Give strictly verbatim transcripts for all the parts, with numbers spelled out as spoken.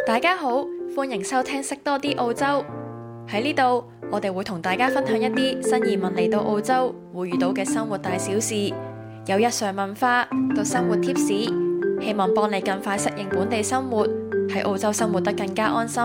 大家好，歡迎收聽識多啲澳洲。喺呢度，我哋會同大家分享一啲新移民嚟到澳洲會遇到嘅生活大小事，由日常文化到生活貼士，希望幫你更快適應本地生活，喺澳洲生活得更加安心。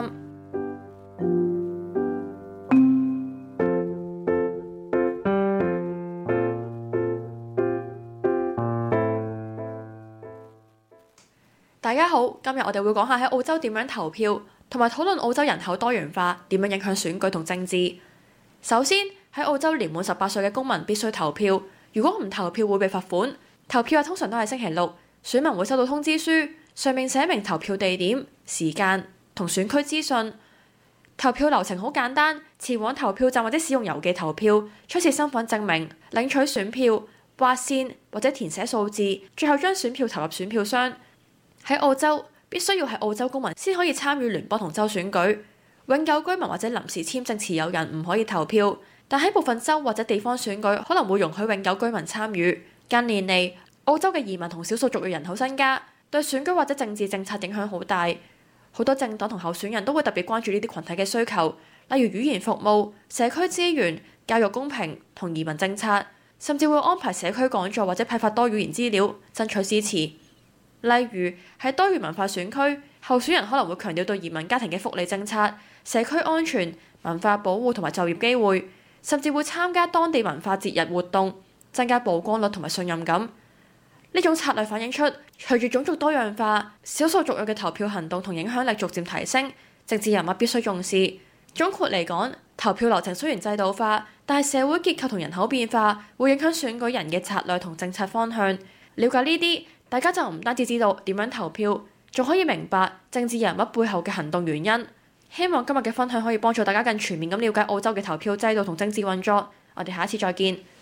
大家好，今日我哋會講下喺澳洲點樣投票，同埋討論澳洲人口多元化點樣影響選舉同政治。首先，喺澳洲年滿十八歲嘅公民必須投票，如果唔投票會被罰款。投票日通常都係星期六，選民會收到通知書，上面寫明投票地點、時間同選區資訊。投票流程好簡單，前往投票站或者使用郵寄投票，出示身份證明，領取選票，劃線或者填寫數字，最後將選票投入選票箱。喺澳洲，必須要係澳洲公民先可以參與聯邦同州選舉。永久居民或者臨時簽證持有人唔可以投票，但喺部分州或者地方選舉可能會容許永久居民參與。近年嚟，澳洲嘅移民同少數族裔人口增加，對選舉或者政治政策影響好大。好多政黨同候選人都會特別關注呢啲群體嘅需求，例如語言服務、社區資源、教育公平同移民政策，甚至會安排社區講座或者派發多語言資料，爭取支持。例如喺多元文化選區，候選人可能會強調對移民家庭嘅福利政策、社區安全、文化保護同埋就業機會，甚至會參加當地文化節日活動，增加曝光率同埋信任感。呢種策略反映出，隨住種族多樣化，少數族裔嘅投票行動同影響力逐漸提升，政治人物必須重視。總括嚟講，投票流程雖然制度化，但係社會結構同人口變化會影響選舉人嘅策略同政策方向。了解呢啲，大家就唔單止知道點樣投票，仲可以明白政治人物背後嘅行動原因。希望今日嘅分享可以幫助大家更全面咁了解澳洲嘅投票制度同政治運作。我哋下一次再見。